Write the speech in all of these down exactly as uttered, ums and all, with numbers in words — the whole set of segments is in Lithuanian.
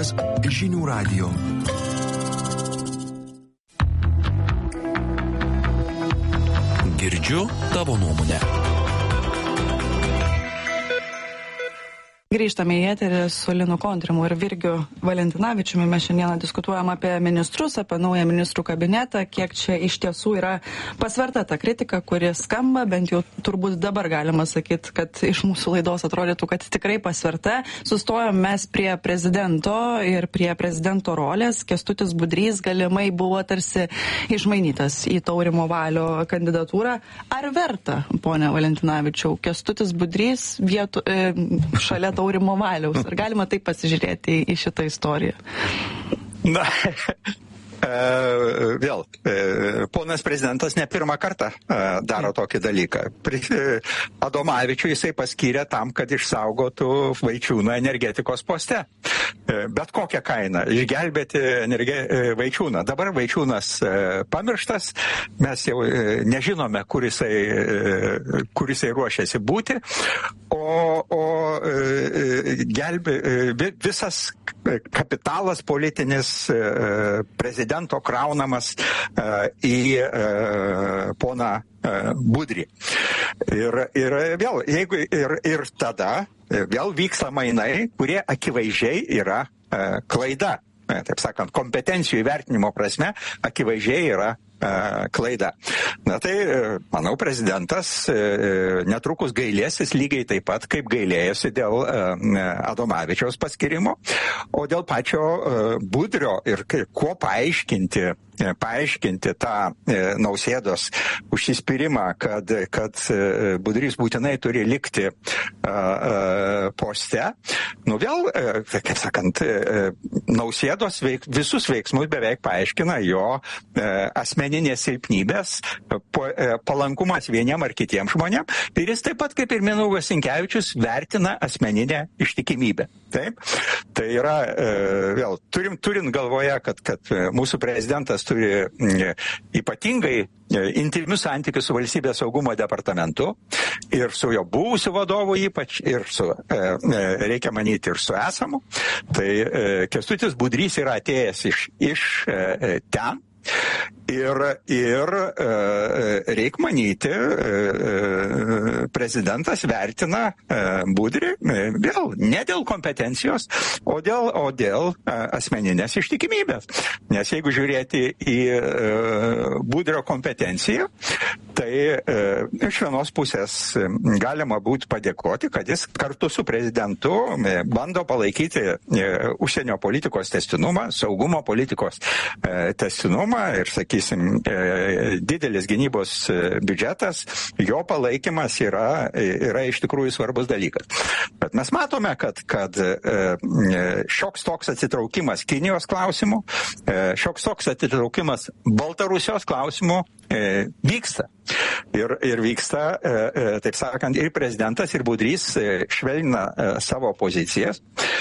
Klausotės Žinių radijo. Girdžiu tavo nuomonę. Grįžtame į eterį su Linu Kontrimu ir Virgiu Valentinavičiumi. Mes šiandieną diskutuojam apie ministrus, apie naują ministrų kabinetą, kiek čia iš tiesų yra pasverta ta kritika, kuri skamba, bent jau turbūt dabar galima sakyti, kad iš mūsų laidos atrodytų, kad tikrai pasverta. Sustojom mes prie prezidento ir prie prezidento rolės. Kęstutis Budrys galimai buvo tarsi išmainytas į Taurimo Valio kandidatūrą. Ar verta, ponia Valentinavičiau, Kęstutis Budrys vietų, e, šalia Taurimo Valiaus? Ar galima taip pasižiūrėti į šitą istoriją? Na, e, vėl, e, ponas prezidentas ne pirmą kartą e, daro tokį dalyką. Adomavičių jisai paskyrė tam, kad išsaugotų Vaičiūną energetikos poste. E, bet kokią kainą išgelbėti energe, e, Vaičiūną. Dabar Vaičiūnas e, pamirštas, mes jau e, nežinome, kur jisai, e, kur jisai ruošiasi būti, o, o e, gelbė, e, visas kapitalas politinis e, prezidento kraunamas e, į e, poną e, Budrį. Ir, ir vėl, jeigu ir, ir tada vėl vyksta mainai, kurie akivaizdžiai yra e, klaida. E, taip sakant, kompetencijų įvertinimo prasme akivaizdžiai yra klaida. Na tai, manau, prezidentas netrukus gailėsis lygiai taip pat, kaip gailėjosi dėl Adomavičiaus paskirimo, o dėl pačio Budrio ir kuo paaiškinti, paaiškinti tą Nausėdos užsispyrimą, kad, kad Budrys būtinai turi likti poste. Nu vėl, kaip sakant, Nausėdos veik, visus veiksmus beveik paaiškina jo asmeninį asmeninės silpnybės, palankumas vieniem ar kitiem žmonėm. Ir jis taip pat, kaip ir Mindaugas Sinkevičius, vertina asmeninę ištikimybę. Taip? Tai yra, vėl, turim, turint galvoje, kad, kad mūsų prezidentas turi ypatingai intimius santykius su valstybės saugumo departamentu ir su jo buvusiu vadovu ypač, ir su, reikia manyti, ir su esamu. Tai Kęstutis Budrys yra atėjęs iš, iš ten. Ir, ir e, reik manyti, e, prezidentas vertina e, Budrį e, vėl ne dėl kompetencijos, o dėl, o dėl e, asmeninės ištikimybės. Nes jeigu žiūrėti į e, Budrio kompetenciją, tai e, iš vienos pusės galima būtų padėkoti, kad jis kartu su prezidentu e, bando palaikyti e, užsienio politikos testinumą, saugumo politikos e, testinumą. Ir, sakysim, didelis gynybos biudžetas, jo palaikymas yra, yra iš tikrųjų svarbus dalykas. Bet mes matome, kad, kad šioks toks atsitraukimas Kinijos klausimų, šioks toks atsitraukimas Baltarusijos klausimų vyksta. Ir, ir vyksta, taip sakant, ir prezidentas, ir Budrys švelnina savo pozicijas.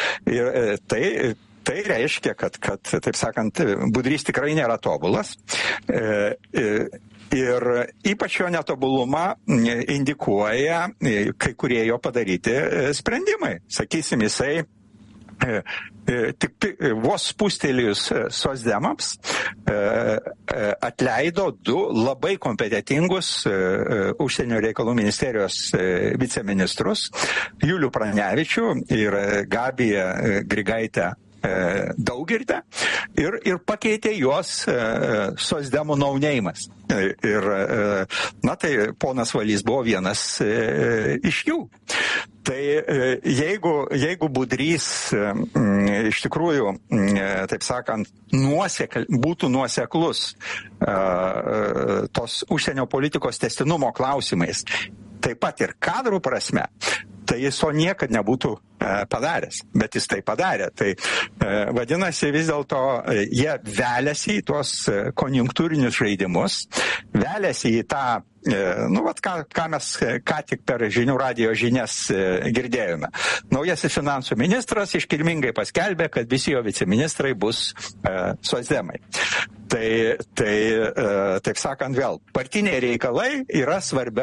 Ir tai Tai reiškia, kad, kad, taip sakant, Budrys tikrai nėra tobulas e, e, ir ypač jo netobulumą indikuoja kai kurie jo padaryti sprendimai. Sakysim, jisai e, e, tik vos spustelėjus socdemams e, e, atleido du labai kompetitingus e, užsienio reikalų ministerijos e, viceministrus, Julių Pranevičių ir Gabiją Grigaitę Daugirdę ir, ir pakeitė juos e, socdemų nauneimas. Ir, e, na tai ponas Valys buvo vienas e, iš jų. Tai e, jeigu, jeigu Budrys e, iš tikrųjų, e, taip sakant, nuosekl, būtų nuoseklus e, tos užsienio politikos tęstinumo klausimais, taip pat ir kadrų prasme, tai jis to niekad nebūtų e, padaręs, bet jis tai padarė. Tai e, vadinasi, vis dėlto e, jie veliasi į tuos e, konjunktūrinius žaidimus, veliasi į tą, e, nu, vat, ką, ką mes e, ką tik per žinių radijo žinias e, girdėjome. Naujasis finansų ministras iškilmingai paskelbė, kad visi jo viceministrai bus e, socdemai. Tai, tai e, taip sakant, vėl, partiniai reikalai yra svarbiau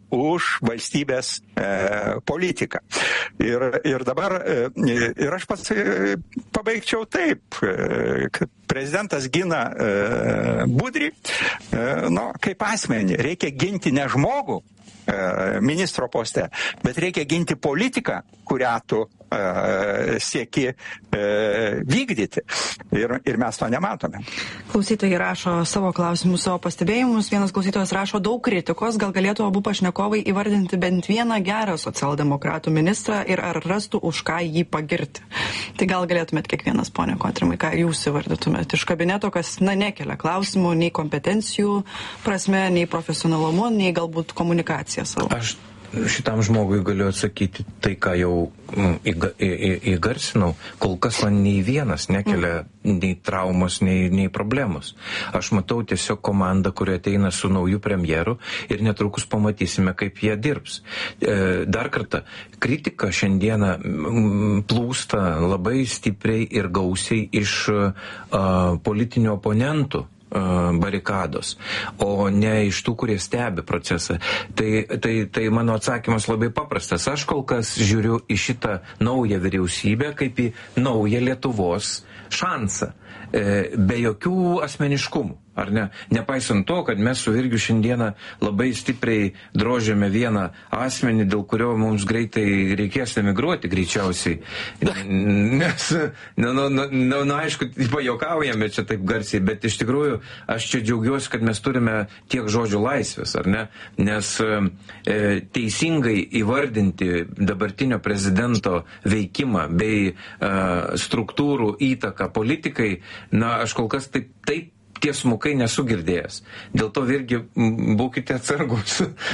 už valstybės e, politiką. Ir, ir dabar, e, ir aš pats e, pabaigčiau taip, e, kad prezidentas gina e, Budrį, e, nu, kaip asmenį, reikia ginti ne žmogų e, ministro poste, bet reikia ginti politiką, kurią tu e, sieki e, vykdyti. Ir, ir mes to nematome. Klausytojai rašo savo klausimus, savo pastebėjimus. Vienas klausytojas rašo daug kritikos. Gal galėtų abu pašnekovai įvardinti bent vieną gerą socialdemokratų ministrą ir ar rastų už ką jį pagirti. Tai gal galėtumėt kiekvienas, ponia Kontrimai, ką jūs įvardytumėt iš kabineto, kas, na, nekelia klausimų nei kompetencijų prasme, nei profesionalumu, nei galbūt komunikacija savo. Aš šitam žmogui galiu atsakyti tai, ką jau įga, į, į, įgarsinau. Kol kas man nei vienas nekelia nei traumos, nei, nei problemos. Aš matau tiesiog komandą, kuri ateina su nauju premjeru ir netrukus pamatysime, kaip jie dirbs. Dar kartą, kritika šiandieną plūsta labai stipriai ir gausiai iš uh, politinių oponentų barikados, o ne iš tų, kurie stebi procesą. Tai, tai, tai mano atsakymas labai paprastas. Aš kol kas žiūriu į šitą naują vyriausybę kaip į naują Lietuvos šansą, be jokių asmeniškumų. Ar ne? Nepaisant to, kad mes su Virgiu šiandieną labai stipriai drožiame vieną asmenį, dėl kurio mums greitai reikės emigruoti greičiausiai. Nes, na, na, na, na, na aišku, pajuokaujame čia taip garsiai, bet iš tikrųjų aš čia džiaugiuosi, kad mes turime tiek žodžių laisvės, ar ne? Nes e, teisingai įvardinti dabartinio prezidento veikimą bei e, struktūrų įtaką politikai, na, aš kol kas taip, taip tiesmukai nesu girdėjęs. Dėl to irgi būkite atsargus.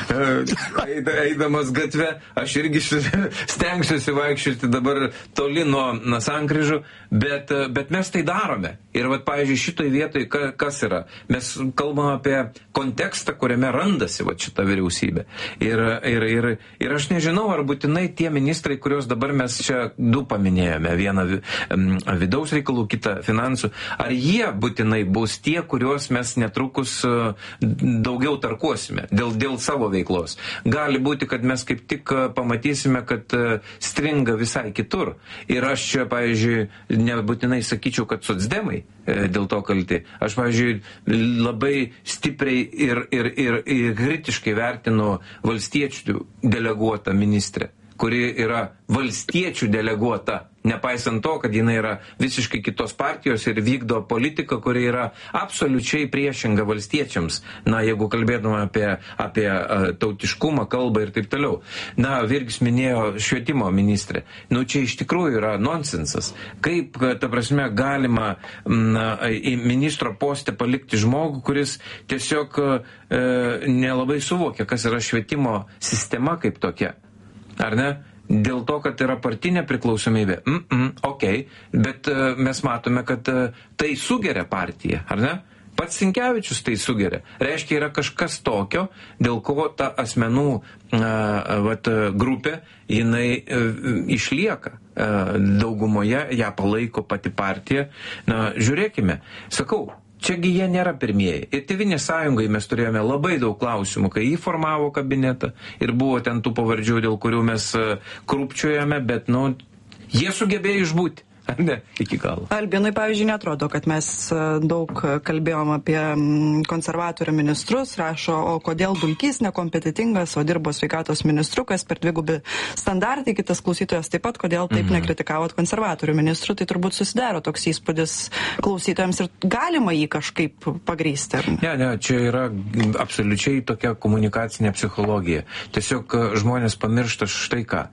Eidamas gatve, aš irgi stengsiuosi vaikščioti dabar toli nuo, nuo sankryžų, bet, bet mes tai darome. Ir vat, pavyzdžiui, šitoj vietoj kas yra? Mes kalbam apie kontekstą, kuriame randasi vat, šita vyriausybė. Ir, ir, ir, ir aš nežinau, ar būtinai tie ministrai, kuriuos dabar mes čia du paminėjome, vieną vidaus reikalų, kitą finansų, ar jie būtinai bus tie, kuriuos mes netrukus daugiau tarkuosime dėl, dėl savo veiklos. Gali būti, kad mes kaip tik pamatysime, kad stringa visai kitur. Ir aš čia, pavyzdžiui, nebūtinai sakyčiau, kad socdemai dėl to kalti. Aš, pavyzdžiui, labai stipriai ir, ir, ir, ir kritiškai vertinu valstiečių deleguotą ministrę, kuri yra valstiečių deleguota, nepaisant to, kad jinai yra visiškai kitos partijos ir vykdo politiką, kuri yra absoliučiai priešinga valstiečiams. Na, jeigu kalbėtume apie, apie uh, tautiškumą, kalbą ir taip toliau. Na, Virgis minėjo švietimo ministrė. Nu, čia iš tikrųjų yra nonsensas. Kaip, ta prasme, galima na, į ministro postę palikti žmogų, kuris tiesiog uh, nelabai suvokia, kas yra švietimo sistema kaip tokia. Ar ne? Dėl to, kad yra partinė priklausomybė. Mm-mm, ok, bet uh, mes matome, kad uh, tai sugeria partiją, ar ne? Pats Sinkevičius tai sugeria. Reiškia, yra kažkas tokio, dėl ko ta asmenų uh, vat, grupė, jinai uh, išlieka. Uh, daugumoje ją palaiko pati partija. Na, žiūrėkime, sakau, čiagi jie nėra pirmieji. Ir Tėvynės sąjungai mes turėjome labai daug klausimų, kai jį formavo kabinetą ir buvo ten tų pavardžių, dėl kurių mes krūpčiojame, bet, nu, jie sugebėjo išbūti. Ne, iki galo. Albinui, pavyzdžiui, netrodo, kad mes daug kalbėjom apie konservatorių ministrus, rašo, o kodėl Dulkys nekompetitingas, o dirbo sveikatos ministru, kas per dvigubi standartai, kitas klausytojas taip pat, kodėl taip mhm. nekritikavot konservatorių ministrų, tai turbūt susidaro toks įspūdis klausytojams ir galima jį kažkaip pagrysti. Ne, ne, čia yra absoliučiai tokia komunikacinė psichologija. Tiesiog žmonės pamiršta štai ką.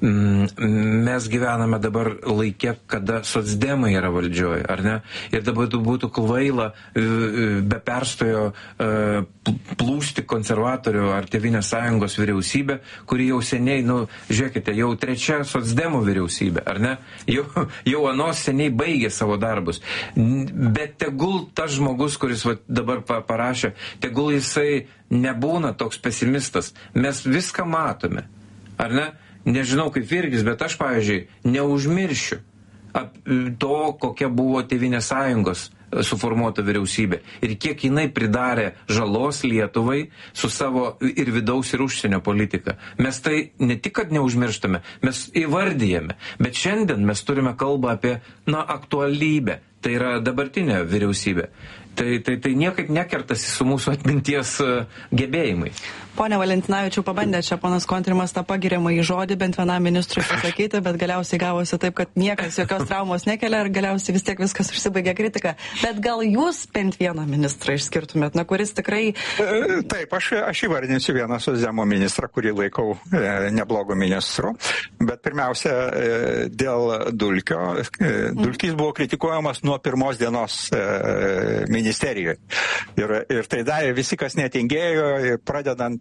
Mes gyvename dabar laikė, kad kada socdemai yra valdžioje, ar ne? Ir dabar būtų kvaila be perstojo plūsti konservatorių ar Tėvynės sąjungos vyriausybę, kuri jau seniai, nu, žiūrėkite, jau trečia socdemų vyriausybė, ar ne? Jau, jau anos seniai baigė savo darbus. Bet tegul tas žmogus, kuris va, dabar parašė, tegul jisai nebūna toks pesimistas. Mes viską matome, ar ne? Nežinau kaip Virgis, bet aš, pavyzdžiui, neužmiršiu to, kokia buvo Tėvynės sąjungos suformuota vyriausybė ir kiek jinai pridarė žalos Lietuvai su savo ir vidaus ir užsienio politika. Mes tai ne tik, kad neužmirštame, mes įvardyjame, bet šiandien mes turime kalbą apie, na, aktualybę. Tai yra dabartinė vyriausybė. Tai, tai, tai niekaip nekertasi su mūsų atminties gebėjimai. Pone Valentinavičiau, pabandė čia ponas Kontrimas tą pagiriamą į žodį bent vienam ministrui pasakyti, bet galiausiai gavosi taip, kad niekas jokios traumos nekelia ir galiausiai vis tiek viskas užsibaigė kritika. Bet gal jūs bent vieną ministrą išskirtumėt, na, kuris tikrai... Taip, aš, aš įvardinsiu vieną socdemų ministrą, kurį laikau e, neblogų ministrų. Bet pirmiausia, e, dėl Dulkio. E, Dulkis buvo kritikuojamas nuo pirmos dienos e, ministerijoje. Ir, ir tai darė visi, kas netingėjo, pradedant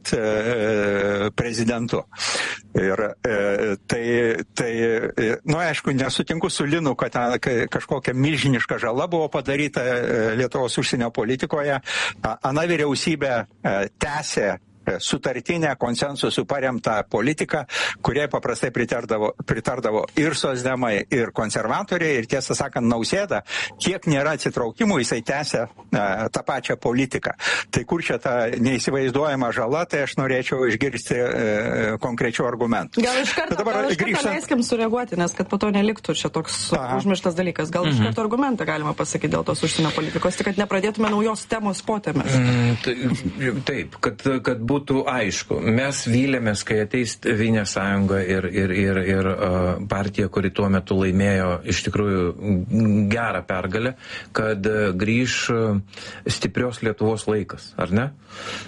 prezidentu. Ir e, tai, tai nu, aišku, nesutinku su Linu, kad ten kažkokia milžiniška žala buvo padaryta Lietuvos užsienio politikoje. Ana vyriausybė e, tęsė sutartinę, konsensusų paremtą politiką, kurie paprastai pritardavo, pritardavo ir socdemai, ir konservatoriai, ir tiesą sakant, Nausėda, kiek nėra atsitraukimų, jisai tęsia e, tą pačią politiką. Tai kur čia ta neįsivaizduojama žala, tai aš norėčiau išgirsti e, konkrečių argumentų. Gal iš karto, dabar, gal iš karto grįžtant... leiskim sureaguoti, nes kad po to neliktų čia toks Aha. užmirštas dalykas. Gal mhm. iš karto argumentą galima pasakyti dėl tos užsienio politikos, tik kad nepradėtume naujos temos potėmės. Mm, tai, taip, kad, kad būtų aišku. Mes vylėmės, kai ateis Tėvynės sąjunga ir, ir, ir, ir uh, partija, kuri tuo metu laimėjo iš tikrųjų gerą pergalę, kad uh, grįž uh, stiprios Lietuvos laikas, ar ne?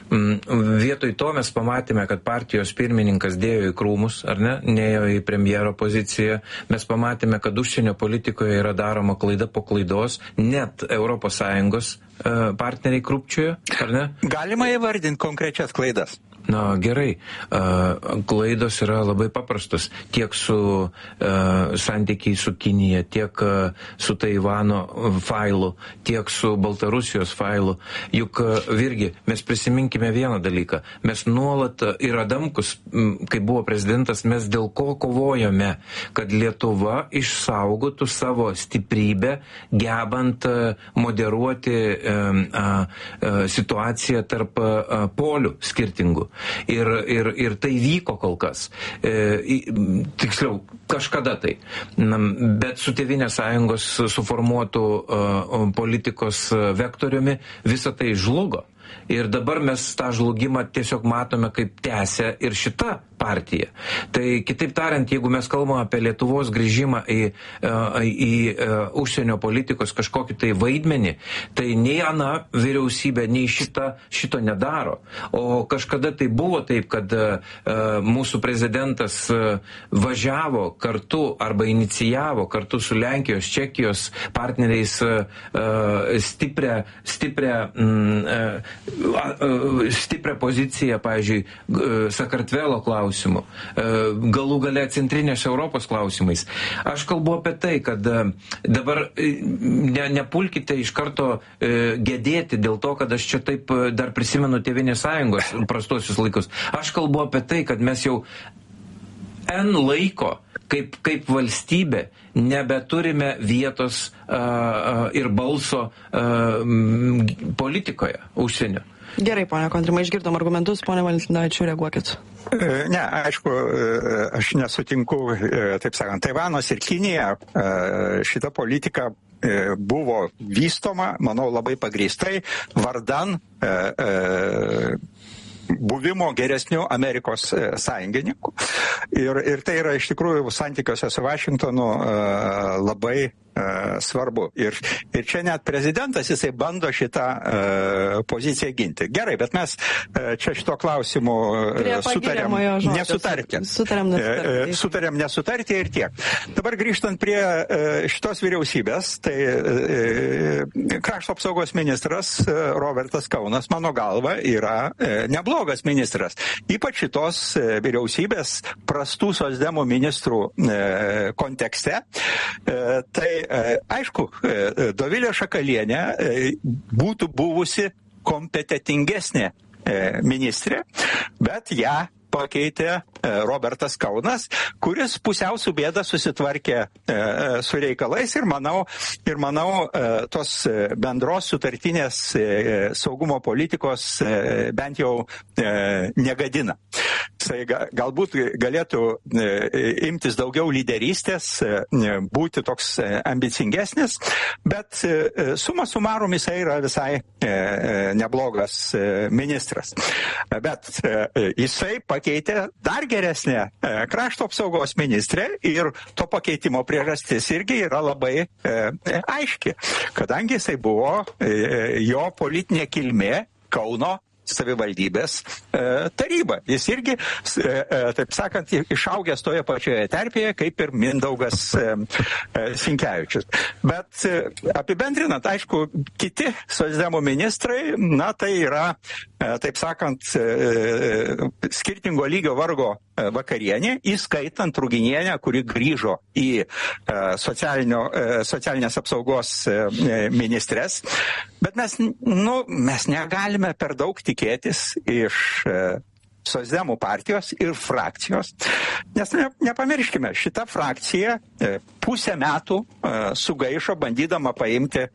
Mm, vietoj to mes pamatėme, kad partijos pirmininkas dėjo į krūmus, ar ne? Nėjo į premjero poziciją. Mes pamatėme, kad užsienio politikoje yra daroma klaida po klaidos, net Europos Sąjungos uh, partneriai krūpčiojo, ar ne? Galima įvardinti konkrečias klaidas. Na, gerai. Klaidos yra labai paprastos. Tiek su uh, santykiai su Kinija, tiek uh, su Taivano failu, tiek su Baltarusijos failu. Juk uh, virgi, mes prisiminkime vieną dalyką. Mes nuolat uh, ir Adamkus, m, kai buvo prezidentas, mes dėl ko kovojome, kad Lietuva išsaugotų savo stiprybę, gebant uh, moderuoti uh, uh, situaciją tarp uh, polių skirtingų. Ir, ir, ir tai vyko kol kas. E, tiksliau, kažkada tai. Bet su Tėvynės sąjungos suformuotų uh, politikos vektoriumi visa tai žlugo. Ir dabar mes tą žlugimą tiesiog matome, kaip tęsia ir šita partija. Tai kitaip tariant, jeigu mes kalbame apie Lietuvos grįžimą į, į, į užsienio politikos kažkokį tai vaidmenį, tai nei ana vyriausybė, nei šita šito nedaro. O kažkada tai buvo taip, kad mūsų prezidentas važiavo kartu arba inicijavo kartu su Lenkijos, Čekijos partneriais stiprią, stiprią stiprią poziciją, pavyzdžiui, Sakartvelo klausimu, galų gale centrinės Europos klausimais. Aš kalbu apie tai, kad dabar ne, nepulkite iš karto gedėti dėl to, kad aš čia taip dar prisimenu Tėvynės sąjungos prastosius laikus. Aš kalbu apie tai, kad mes jau N laiko kaip, kaip valstybė nebeturime vietos uh, ir balso uh, politikoje užsienio. Gerai, ponia Kontrimai, išgirdom argumentus, ponia Valentinavičiau, reaguokit. Ne, aišku, aš nesutinku, taip sakant, Taivanas ir Kinija, šita politika buvo vystoma, manau, labai pagrįstai, vardan buvimo geresnių Amerikos sąjungininkų. Ir, ir tai yra iš tikrųjų santykiuose su Vašingtonu labai svarbu. Ir, ir čia net prezidentas, jisai bando šitą uh, poziciją ginti. Gerai, bet mes uh, čia šito klausimu uh, sutarėm nesutarti. Sutarėm nesutarti. Sutarėm nesutarti ir tiek. Dabar grįžtant prie uh, šitos vyriausybės, tai uh, krašto apsaugos ministras uh, Robertas Kaunas, mano galva, yra uh, neblogas ministras. Ypač šitos uh, vyriausybės prastų socdemų ministrų uh, kontekste. Uh, tai aišku, Dovilė Šakalienė būtų buvusi kompetentingesnė ministrė, bet ją pakeitė Robertas Kaunas, kuris pusiau su bėda susitvarkė su reikalais ir manau, ir manau tos bendros sutartinės saugumo politikos bent jau negadina. Jisai galbūt galėtų imtis daugiau lyderystės, būti toks ambicingesnis, bet suma sumarum jisai yra visai neblogas ministras. Bet jisai pakeitė dar geresnę krašto apsaugos ministrę ir to pakeitimo priežastis irgi yra labai aiški, kadangi jisai buvo jo politinė kilmė Kauno savivaldybės e, taryba. Jis irgi, e, taip sakant, išaugęs toje pačioje terpėje, kaip ir Mindaugas e, e, Sinkevičius. Bet e, apibendrinant, aišku, kiti socdemų ministrai, na tai yra, e, taip sakant, e, skirtingo lygio vargo vakarienė, įskaitant Ruginienę, kuri grįžo į e, e, socialinės apsaugos e, ministres. Bet mes, nu, mes negalime per daug tikėtis iš e, socdemų partijos ir frakcijos, nes ne, nepamirškime, šita frakcija e, pusę metų e, sugaišo bandydama paimti e,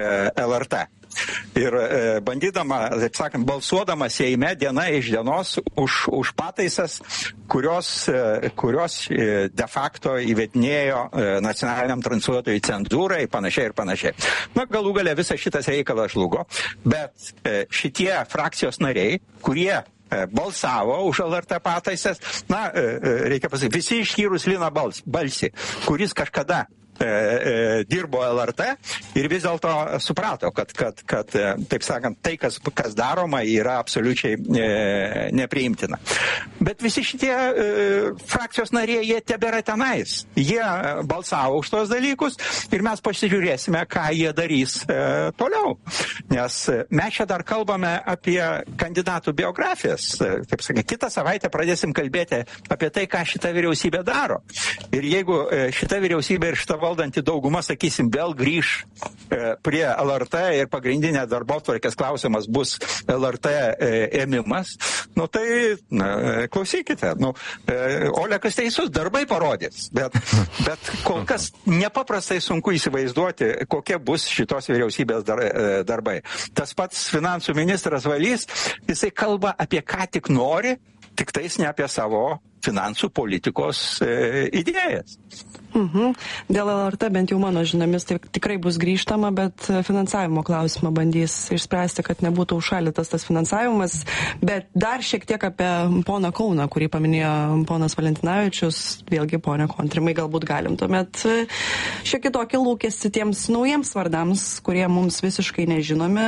L R T. Ir e, bandydama, taip sakant, balsuodama Seime diena iš dienos už, už pataisas, kurios, e, kurios e, de facto įvedinėjo e, nacionaliniam transliuotojui cenzūrą ir panašiai ir panašiai. Na, galų gale visas šitas reikalas žlugo, bet e, šitie frakcijos nariai, kurie balsavo už L R T pataisas, na, reikia pasakyti, visi išskyrus Liną Balsį, kuris kažkada e, e, dirbo L R T ir vis dėlto suprato, kad, kad, kad taip sakant, tai, kas, kas daroma, yra absoliučiai e, nepriimtina. Bet visi šitie e, frakcijos nariai, jie tebėra tenais. Jie balsavo už tos dalykus ir mes pasižiūrėsime, ką jie darys e, toliau. Nes mes čia dar kalbame apie kandidatų biografijas. Taip sakė, kitą savaitę pradėsim kalbėti apie tai, ką šita vyriausybė daro. Ir jeigu šita vyriausybė ir šita valdanti dauguma, sakysim, vėl grįž prie L R T ir pagrindinė darbotvarkės klausimas bus L R T ėmimas, nu tai, na, klausykite, nu, Olekas teisus, darbai parodys, bet, bet kol kas nepaprastai sunku įsivaizduoti, kokie bus šitos vyriausybės dar, darbai. Tas pats finansų ministras Valys, jisai kalba apie ką tik nori, tik tais ne apie savo finansų politikos e, idėjas. Mhm. Dėl L R T bent jau mano žinomis tai tikrai bus grįžtama, bet finansavimo klausimą bandys išspręsti, kad nebūtų užšalytas tas finansavimas. Bet dar šiek tiek apie poną Kauną, kurį paminėjo ponas Valentinavičius. Vėlgi, pone Kontrimai, galbūt galim tuomet šiek tiek tokį lūkestį tiems naujiems vardams, kurie mums visiškai nežinomi.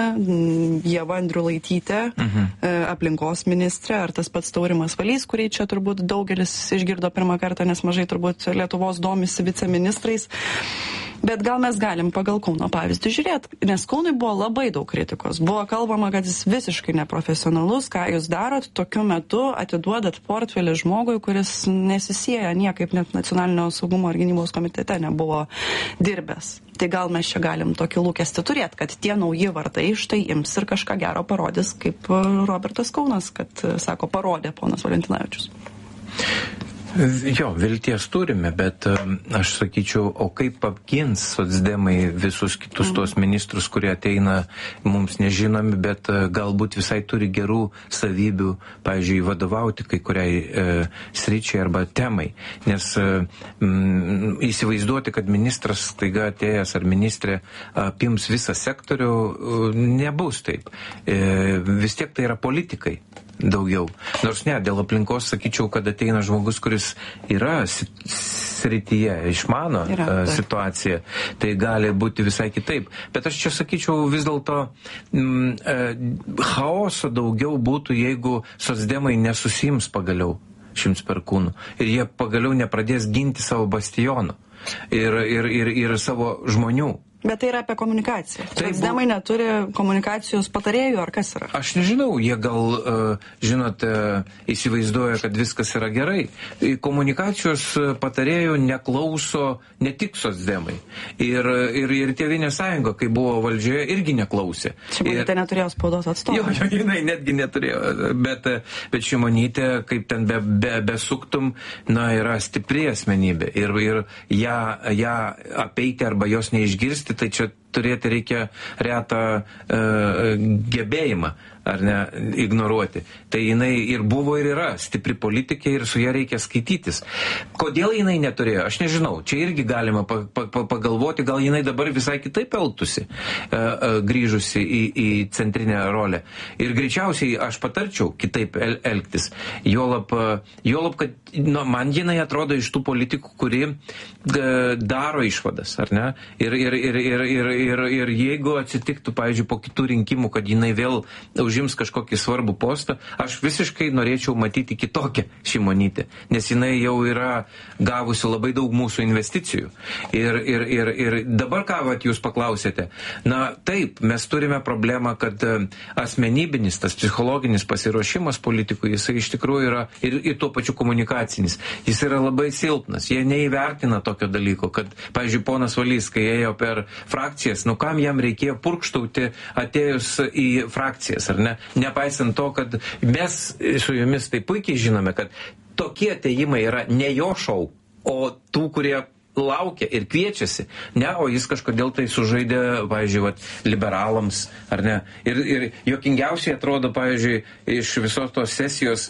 Ieva Andriulaitytė, mhm. aplinkos ministrė, ar tas pats Taurimas Valys, kurį čia turbūt daugelis išgirdo pirmą kartą, nes mažai turbūt Lietuvos domisi viceministrais. Bet gal mes galim pagal Kauno pavyzdį žiūrėti, nes Kaunui buvo labai daug kritikos. Buvo kalbama, kad jis visiškai neprofesionalus, ką jūs darot, tokiu metu atiduodat portfelį žmogui, kuris nesisieja niekaip, net nacionalinio saugumo ir gynybos komitete nebuvo dirbęs. Tai gal mes čia galim tokį lūkestį turėti, kad tie nauji vardai štai ims ir kažką gero parodys, kaip Robertas Kaunas, kad, sako, parodė ponas Valentinavičius. Jo, vilties turime, bet aš sakyčiau, o kaip apgins socdemai visus kitus tos ministrus, kurie ateina mums nežinomi, bet galbūt visai turi gerų savybių, pavyzdžiui, vadovauti kai kuriai e, sričiai arba temai. Nes e, m, įsivaizduoti, kad ministras staiga atėjęs ar ministrė apims visą sektorių, nebus taip. E, vis tiek tai yra politikai. Daugiau. Nors ne, dėl aplinkos sakyčiau, kad ateina žmogus, kuris yra srityje, išmano yra, uh, situaciją, tai gali būti visai kitaip. Bet aš čia sakyčiau, vis dėlto mm, uh, chaoso daugiau būtų, jeigu socdemai nesusims pagaliau Šimts Perkūnų ir jie pagaliau nepradės ginti savo bastionų ir, ir, ir, ir savo žmonių. Bet tai yra apie komunikaciją. Tai Socdemai bu... neturi komunikacijos patarėjų, ar kas yra? Aš nežinau, jie gal, uh, žinot, uh, įsivaizduoja, kad viskas yra gerai. Komunikacijos patarėjų neklauso ne tik socdemai. Ir, ir, ir Tėvynės sąjunga, kai buvo valdžioje, irgi neklausė. Šimonytė ir... neturėjo spaudos atstovų. Jo, jo, jinai netgi neturėjo. Bet, bet Šimonytė, kaip ten be, be, besuktum, na, yra stipri asmenybė. Ir, ir ją, ją apeiti arba jos neišgirsti, tai čia turėti reikia retą e, gebėjimą, ar ne, ignoruoti. Tai jinai ir buvo ir yra stipri politikė ir su ją reikia skaitytis. Kodėl jinai neturėjo, aš nežinau. Čia irgi galima pa, pa, pagalvoti, gal jinai dabar visai kitaip elgtųsi, e, e, grįžusi į, į centrinę rolę. Ir greičiausiai aš patarčiau kitaip el, elgtis. Juolab, juolab, kad nu, man jinai atrodo iš tų politikų, kuri e, daro išvadas, ar ne? Ir, ir, ir, ir, ir, ir, ir jeigu atsitiktų, pavyzdžiui, po kitų rinkimų, kad jinai vėl užims kažkokį svarbų postą, aš visiškai norėčiau matyti kitokią Šimonytę, nes jinai jau yra gavusi labai daug mūsų investicijų. Ir, ir, ir, ir dabar ką vat, jūs paklausėte? Na taip, mes turime problemą, kad asmenybinis, tas psichologinis pasiruošimas politikų, jisai iš tikrųjų yra ir, ir tuo pačiu komunikacinis. Jis yra labai silpnas. Jie neįvertina tokio dalyko, kad, pavyzdžiui, ponas Valys, kai ėjo per frakcijas, nu kam jam reikėjo purkštauti atėjus į frakcijas, ar ne? Nepaisant to, kad mes su jumis tai puikiai žinome, kad tokie atėjimai yra ne jo šou, o tų, kurie laukia ir kviečiasi, ne, o jis kažkodėl tai sužaidė, pavyzdžiui, vat, liberalams, ar ne. Ir, ir juokingiausiai atrodo, pavyzdžiui, iš visos tos sesijos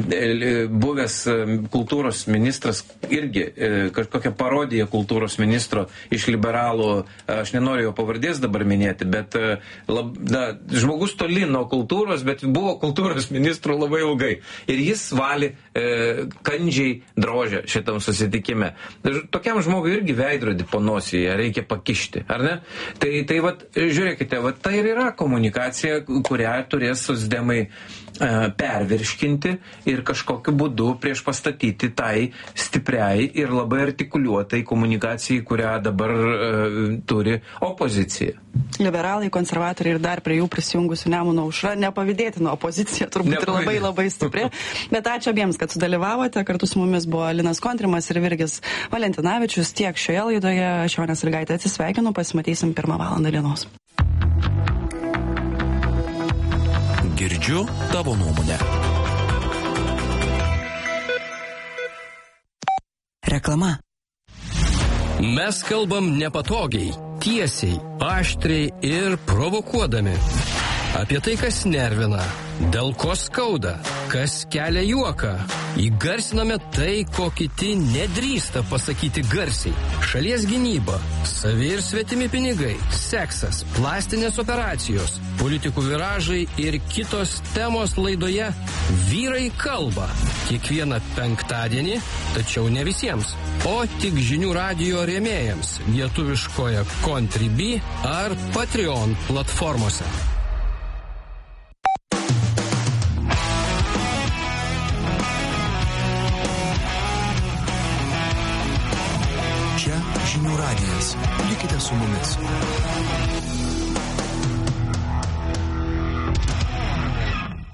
buvęs kultūros ministras, irgi kažkokia parodija kultūros ministro iš liberalų, aš nenoriu jo pavardės dabar minėti, bet lab, na, žmogus toli nuo kultūros, bet buvo kultūros ministru labai ilgai. Ir jis valė e, kandžiai drožę šitam susitikime. Tokiam žmogui irgi veidrodį po nosyje reikia pakišti, ar ne? Tai, tai vat, žiūrėkite, vat, tai ir yra komunikacija, kurią turės socdemai e, pervirškinti ir kažkokiu būdu prieš pastatyti tai stipriai ir labai artikuliuotai komunikacijai, kurią dabar e, turi opozicija. Liberalai, konservatoriai ir dar prie jų prisijungusių Nemuno aušra, nepavydėtina opozicija, turbūt ir labai labai stipri. Bet ačiū abiems, kad sudalyvavote. Kartu su mumis buvo Linas Kontrimas ir Virgis Valentinavičius. Tiek šioje laidoje. Aš Jonė Sąlygaitė atsisveikinu. Pasimatysim pirmą valandą dienos. Girdžiu tavo nuomonę. Reklama. Mes kalbam nepatogiai, tiesiai, aštriai ir provokuodami. Apie tai, kas nervina, dėl ko skauda, kas kelia juoką. Įgarsiname tai, ko kiti nedrįsta pasakyti garsiai. Šalies gynyba, savi ir svetimi pinigai, seksas, plastinės operacijos, politikų viražai ir kitos temos laidoje Vyrai kalba. Kiekvieną penktadienį, tačiau ne visiems, o tik žinių radijo rėmėjams lietuviškoje Contribui ar Patreon platformose. Čia žinių radijas. Likite su mumis.